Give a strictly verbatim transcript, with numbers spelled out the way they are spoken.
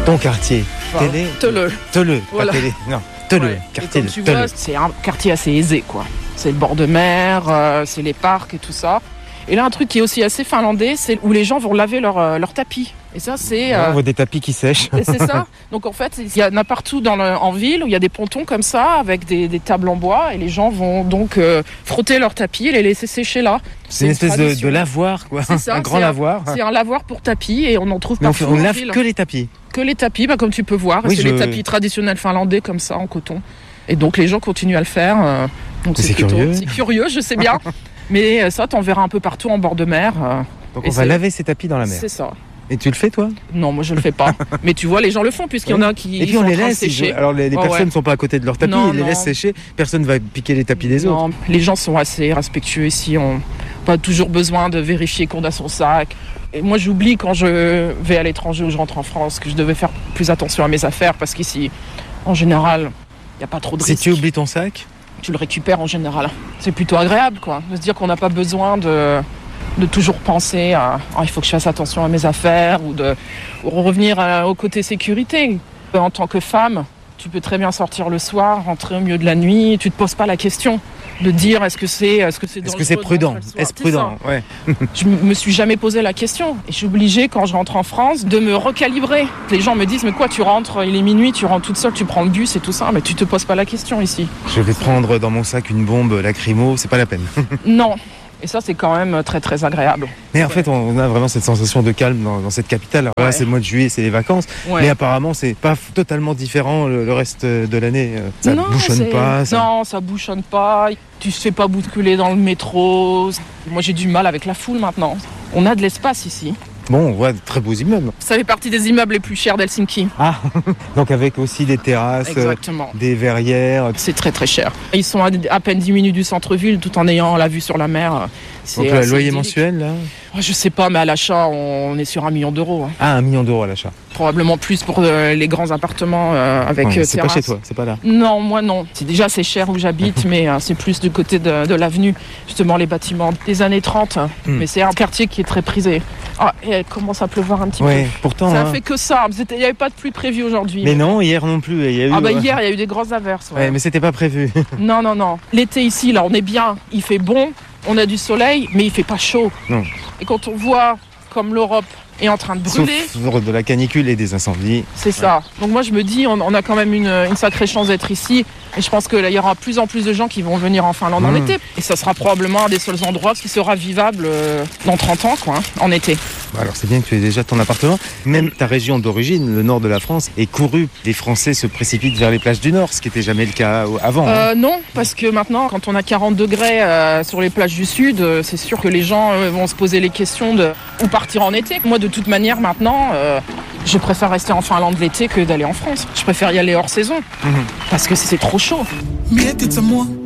Ton quartier. Enfin, Télé. Telleux. Telleux. Voilà. Pas télé. Non. Telleux. Ouais. Quartier Et de comme tu Telleux. vois, c'est un quartier assez aisé, quoi. C'est le bord de mer, euh, c'est les parcs et tout ça. Et là, un truc qui est aussi assez finlandais, c'est où les gens vont laver leur, euh, leur tapis. Et ça, c'est... Ouais, euh, on voit des tapis qui sèchent. et c'est ça. Donc en fait, il y en a partout dans le, en ville où il y a des pontons comme ça, avec des, des tables en bois, et les gens vont donc euh, frotter leur tapis et les laisser sécher là. C'est une espèce de, tradition. de lavoir, quoi. C'est ça, un grand c'est lavoir. C'est un lavoir pour tapis et on en trouve Mais on, partout fait- on en lave ville. que les tapis. Que les tapis, bah, comme tu peux voir. Oui, c'est je- les tapis traditionnels finlandais comme ça, en coton. Et donc les gens continuent à le faire. euh, donc Mais c'est plutôt- curieux. C'est curieux, je sais bien. Mais euh, ça, t'en verras un peu partout en bord de mer. euh, Donc Et on va c'est- laver ces tapis dans la mer. C'est ça. Et tu le fais, toi? Non, moi je le fais pas. Mais tu vois, les gens le font puisqu'il y en a qui Et puis sont on en les train de laisse. ils- sécher. Alors les, les Ouais, personnes ouais. ne sont pas à côté de leur tapis, Non, ils les non. laissent sécher. Personne ne va piquer les tapis des autres. Non, les gens sont assez respectueux ici. On n'a pas toujours besoin de vérifier qu'on a son sac. Et moi, j'oublie quand je vais à l'étranger ou je rentre en France que je devais faire plus attention à mes affaires parce qu'ici, en général, il n'y a pas trop de Si risques. tu oublies ton sac, Tu le récupères en général. C'est plutôt agréable, quoi, de se dire qu'on n'a pas besoin de, de toujours penser à oh, il faut que je fasse attention à mes affaires ou de ou revenir à- au côté sécurité. En tant que femme, tu peux très bien sortir le soir, rentrer au milieu de la nuit, tu te poses pas la question de dire est-ce que c'est est-ce que c'est est-ce que dangereux c'est de prudent? rentrer le soir. Est-ce C'est prudent? Ouais. ça. Je m- me suis jamais posé la question et je suis obligée quand je rentre en France de me recalibrer. Les gens me disent mais quoi, tu rentres, il est minuit, tu rentres toute seule, tu prends le bus et tout ça, mais tu te poses pas la question ici. Je vais prendre dans mon sac une bombe lacrymo, c'est pas la peine. Non. Et ça, c'est quand même très très agréable. Mais en fait, on a vraiment cette sensation de calme dans, dans cette capitale. Alors là, Ouais. c'est le mois de juillet, c'est les vacances. Ouais. Mais apparemment, c'est pas f- totalement différent le, le reste de l'année. Ça Non, bouchonne c'est- pas. Ça... Non, ça bouchonne pas. Tu te fais pas bousculer dans le métro. Moi, j'ai du mal avec la foule maintenant. On a de l'espace ici. Bon, on voit de très beaux immeubles. Ça fait partie des immeubles les plus chers d'Helsinki. Ah, donc avec aussi des terrasses, euh, Exactement. des verrières. C'est très très cher. Ils sont à, à peine dix minutes du centre-ville tout en ayant la vue sur la mer. C'est Donc le assez loyer idyllique. mensuel, là Oh, je sais pas, mais à l'achat, on est sur un million d'euros. hein. Ah, un million d'euros à l'achat. Probablement plus pour euh, les grands appartements euh, avec Ouais, euh, c'est pas terrasse. chez toi, c'est pas là. Non, moi non. C'est déjà c'est cher où j'habite, mais euh, c'est plus du côté de, de l'avenue, justement les bâtiments des années trente. Mm. Mais c'est un quartier qui est très prisé. Ah, et elle commence à pleuvoir un petit Ouais, peu. pourtant. Ça hein. a fait que ça. C'était- Il n'y avait pas de pluie prévue aujourd'hui. Mais non, hier non plus. Il y a eu, Ah bah euh, hier, il y a eu des grosses averses. ouais. Ouais, mais c'était pas prévu. Non, non, non. L'été ici, là, on est bien. Il fait bon, on a du soleil, mais il fait pas chaud. Non. Et quand on voit comme l'Europe est en train de Sauf brûler, de la canicule et des incendies. c'est ça. Donc moi, je me dis, on, on a quand même une, une sacrée chance d'être ici. Et je pense qu'il y aura de plus en plus de gens qui vont venir en Finlande en Mmh. été. Et ça sera probablement un des seuls endroits qui sera vivable euh, dans trente ans, quoi, hein, en été. Bah alors c'est bien que tu aies déjà ton appartement. Même ta région d'origine, le nord de la France, est courue. Les Français se précipitent vers les plages du nord, ce qui n'était jamais le cas avant. hein. Euh, non, parce que maintenant, quand on a quarante degrés euh, sur les plages du sud, euh, c'est sûr que les gens euh, vont se poser les questions de où partir en été. Moi, de toute manière, maintenant, euh, je préfère rester en Finlande l'été que d'aller en France. Je préfère y aller hors saison, Mhm. parce que c'est trop chaud. Mietit sä mua?